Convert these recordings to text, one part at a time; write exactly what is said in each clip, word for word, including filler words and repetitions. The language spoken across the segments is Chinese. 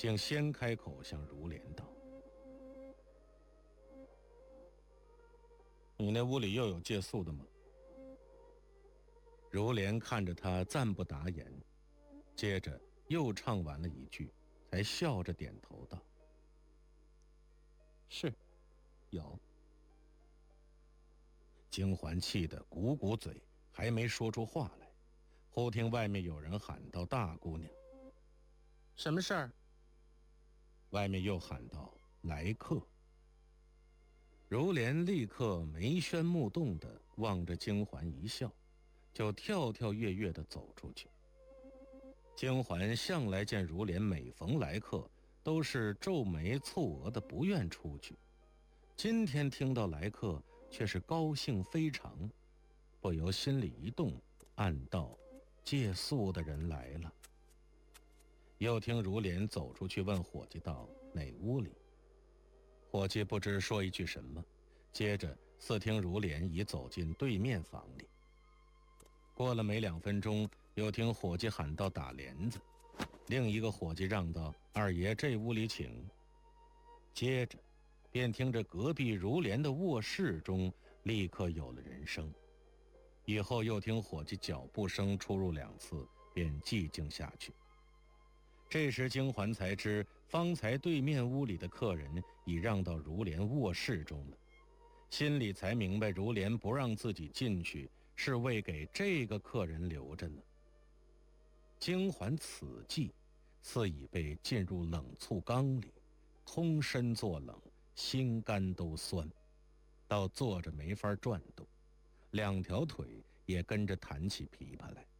竟先开口向如莲道：你那屋里又有借宿的吗？如莲看着他暂不答言，接着又唱完了一句，才笑着点头道：是，有。金环气得鼓鼓嘴，还没说出话来，忽听外面有人喊道：大姑娘。什么事儿？外面又喊道：来客。如莲立刻眉轩目动地望着金环一笑，就跳跳跃跃地走出去。金环向来见如莲每逢来客都是皱眉蹙额的不愿出去，今天听到来客却是高兴非常，不由心里一动，暗道借宿的人来了。又听如莲走出去问伙计道：哪屋里？伙计不知说一句什么，接着似听如莲已走进对面房里。过了没两分钟，又听伙计喊道：打帘子。另一个伙计让道：二爷这屋里请。接着便听着隔壁如莲的卧室中立刻有了人声，以后又听伙计脚步声出入两次，便寂静下去。这时金环才知方才对面屋里的客人已让到如莲卧室中了，心里才明白如莲不让自己进去是为给这个客人留着呢。金环此际似已被浸入冷醋缸里，通身作冷，心肝都酸，到坐着没法转动，两条腿也跟着弹起琵琶来。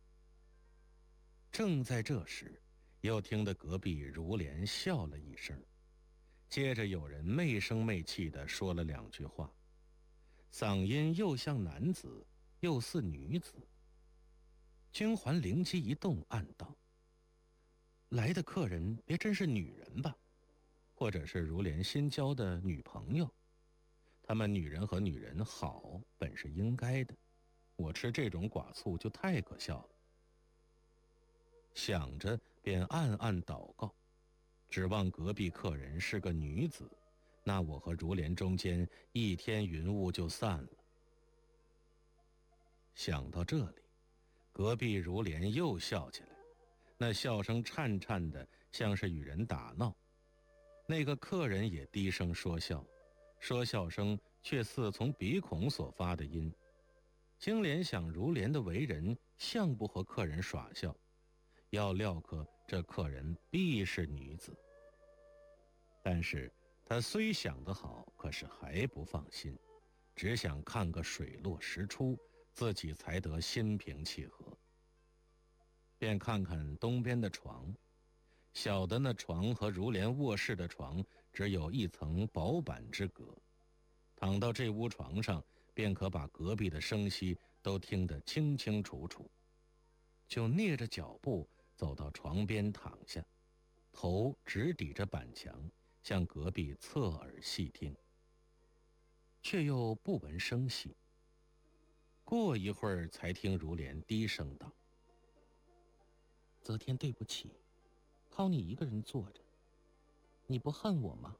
正在这时，又听得隔壁如莲笑了一声，接着有人媚声媚气地说了两句话，嗓音又像男子又似女子。金环灵机一动，暗道：来的客人别真是女人吧，或者是如莲新交的女朋友。他们女人和女人好本是应该的，我吃这种寡醋就太可笑了。想着便暗暗祷告，指望隔壁客人是个女子，那我和如莲中间一天云雾就散了。想到这里，隔壁如莲又笑起来，那笑声颤颤的，像是与人打闹。那个客人也低声说笑，说笑声却似从鼻孔所发的音。经联想如莲的为人，像不和客人耍笑，要料可这客人必是女子。但是他虽想得好，可是还不放心，只想看个水落石出，自己才得心平气和。便看看东边的床，小的那床和如莲卧室的床只有一层薄板之隔，躺到这屋床上，便可把隔壁的声息都听得清清楚楚。就蹑着脚步走到床边躺下，头直抵着板墙，向隔壁侧耳细听，却又不闻声息。过一会儿才听如莲低声道：则天对不起，靠你一个人坐着，你不恨我吗？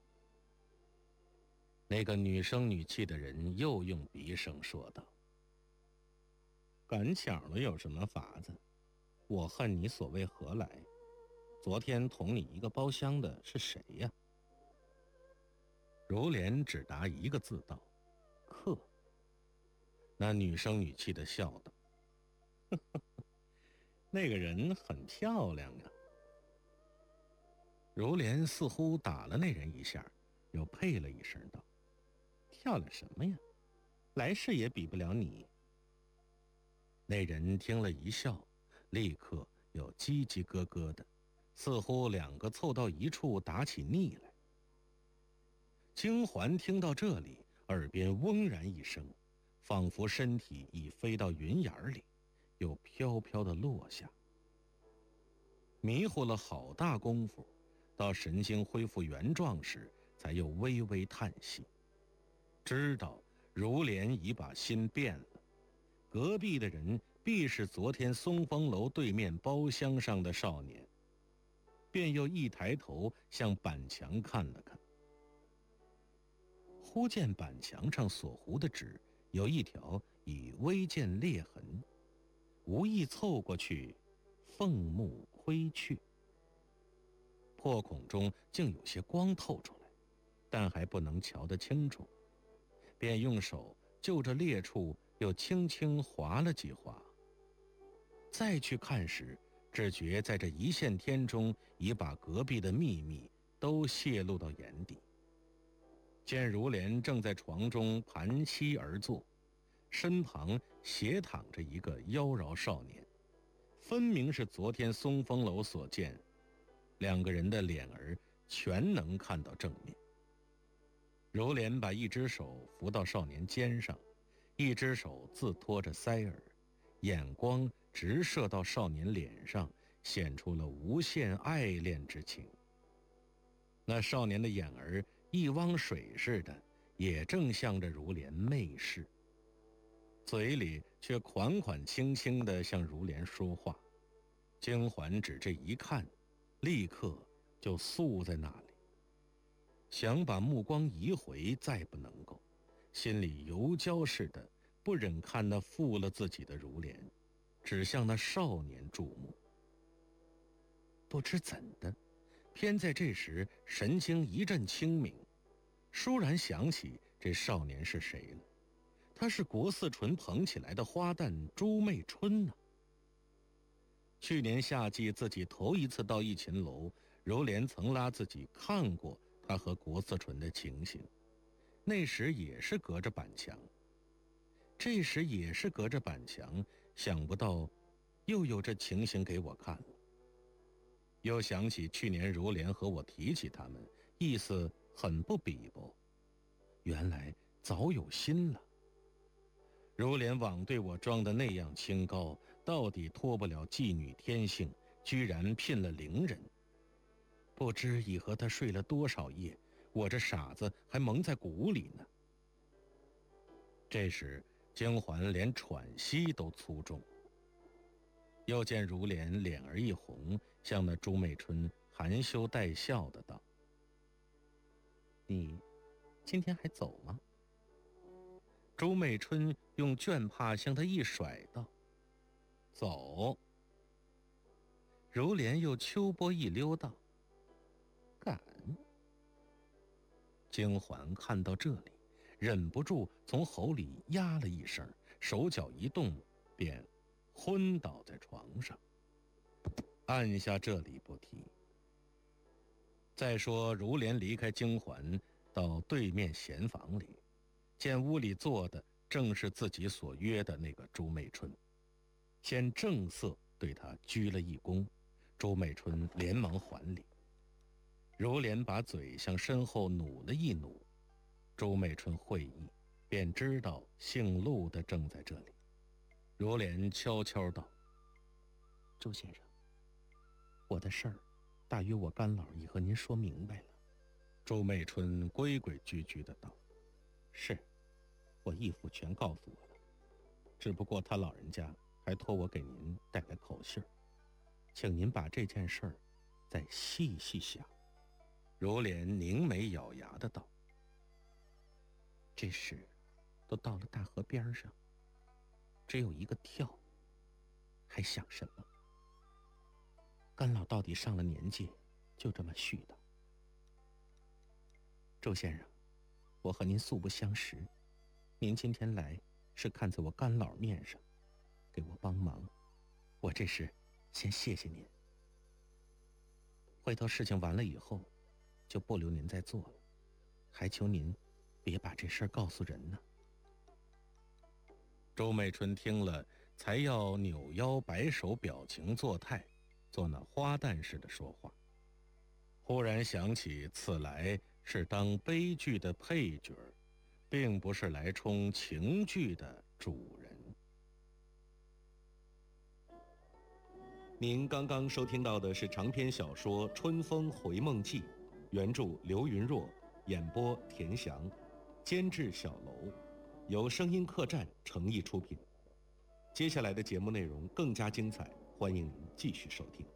那个女声女气的人又用鼻声说道：赶巧了有什么法子？我恨你所谓何来？昨天同你一个包厢的是谁呀？如莲只答一个字道：客。那女声女气的笑道：呵呵呵，那个人很漂亮啊。如莲似乎打了那人一下，又配了一声道：漂亮什么呀，来世也比不了你。那人听了一笑，立刻又叽叽咯咯的，似乎两个凑到一处打起腻来。金环听到这里，耳边嗡然一声，仿佛身体已飞到云眼里，又飘飘地落下。迷糊了好大功夫，到神经恢复原状时，才又微微叹息，知道如莲已把心变了，隔壁的人必是昨天松风楼对面包厢上的少年。 便又一抬头向板墙看了看，忽见板墙上所糊的纸有一条已微见裂痕，无意凑过去，凤目窥去，破孔中竟有些光透出来，但还不能瞧得清楚，便用手就着裂处又轻轻划了几划。再去看时，只觉在这一线天中，已把隔壁的秘密都泄露到眼底。见如莲正在床中盘膝而坐，身旁斜躺着一个妖娆少年，分明是昨天松风楼所见，两个人的脸儿全能看到正面。如莲把一只手扶到少年肩上，一只手自托着腮耳，眼光直射到少年脸上，显出了无限爱恋之情。那少年的眼儿一汪水似的，也正向着如莲媚视，嘴里却款款轻轻地向如莲说话。京环只这一看，立刻就宿在那里，想把目光移回，再不能够，心里油焦似的，不忍看那负了自己的如莲，只向那少年注目。不知怎的，偏在这时神经一阵清明，倏然想起这少年是谁了。他是国四纯捧起来的花旦朱媚春呢、啊。去年夏季自己头一次到逸琴楼，如莲曾拉自己看过他和国四纯的情形，那时也是隔着板墙，这时也是隔着板墙，想不到又有这情形给我看了。又想起去年如莲和我提起他们，意思很不比薄，原来早有心了。如莲枉对我装的那样清高，到底脱不了妓女天性，居然聘了伶人。不知已和他睡了多少夜，我这傻子还蒙在鼓里呢。这时京环连喘息都粗重，又见如莲脸儿一红，向那朱媚春含羞带笑的道：“你今天还走吗？”朱媚春用绢帕向他一甩道：“走。”如莲又秋波一溜道：“敢。”京环看到这里，忍不住从喉里呀了一声，手脚一动，便昏倒在床上。按下这里不提。再说如莲离开京环，到对面闲房里，见屋里坐的正是自己所约的那个朱媚春，先正色对他鞠了一躬，朱媚春连忙还礼。如莲把嘴向身后努了一努，朱媚春会意，便知道姓陆的正在这里。如莲悄悄道：“朱先生，我的事儿大约我干老已和您说明白了。”朱媚春规规矩矩的道：“是，我义父全告诉我了，只不过他老人家还托我给您带来口信儿，请您把这件事儿再细细想。”如莲凝眉咬牙的道：“这事都到了大河边上，只有一个跳，还想什么？干老到底上了年纪，就这么絮叨。周先生，我和您素不相识，您今天来是看在我干老面上，给我帮忙，我这是先谢谢您。回头事情完了以后，就不留您再做了，还求您别把这事儿告诉人呢。”周媚春听了，才要扭腰摆手，表情作态，做那花旦似的说话。忽然想起此来是当悲剧的配角，并不是来充情剧的主人。您刚刚收听到的是长篇小说《春风回梦记》，原著刘云若，演播田翔，监制小楼，由声音客栈诚意出品。接下来的节目内容更加精彩，欢迎您继续收听。